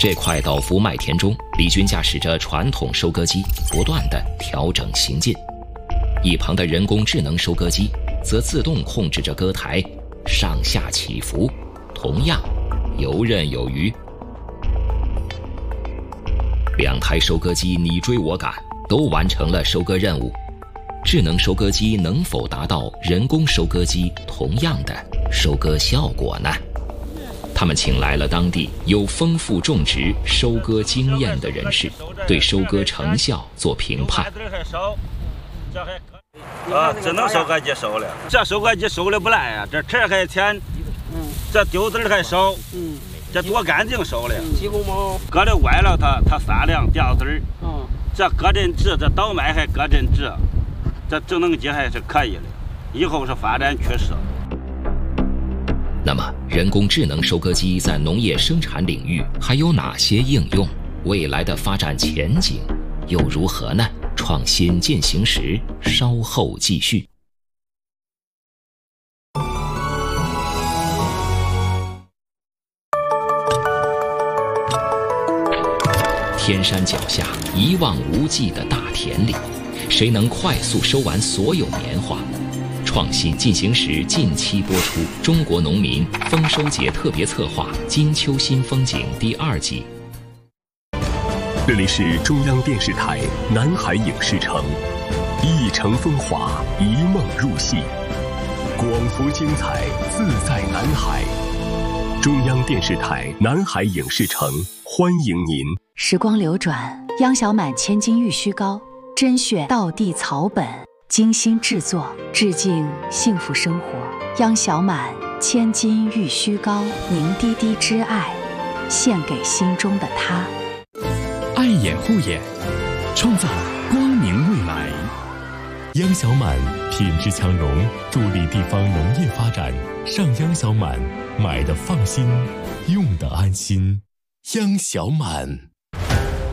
这块岛福麦田中，李军驾驶着传统收割机，不断地调整行进。一旁的人工智能收割机则自动控制着割台，上下起伏，同样游刃有余。2台收割机你追我赶，都完成了收割任务。智能收割机能否达到人工收割机同样的收割效果呢？他们请来了当地有丰富种植、收割经验的人士，对收割成效做评判。 智能收割机收了，这收割机收的不赖啊，这茬还甜，这丢籽还少，这多干净收的。几公毛，割的歪了它撒亮掉籽儿，这割针直，这倒麦还割针直，这智能机还是可以的，以后是发展趋势。 那么，人工智能收割机在农业生产领域还有哪些应用？未来的发展前景又如何呢？创新进行时，稍后继续。天山脚下一望无际的大田里，谁能快速收完所有棉花？创新进行时近期播出《中国农民丰收节特别策划金秋新风景》第2季。 这里是中央电视台南海影视城，一城风华，一梦入戏，广福精彩，自在南海。中央电视台南海影视城欢迎您。 时光流转，央小满千金玉虚膏，甄选道地草本，精心制作，致敬幸福生活。央小满千金玉虚膏，凝滴滴之爱，献给心中的他。 爱眼护眼，创造光明未来。央小满品质强融，助力地方农业发展。上央小满，买的放心，用的安心。央小满。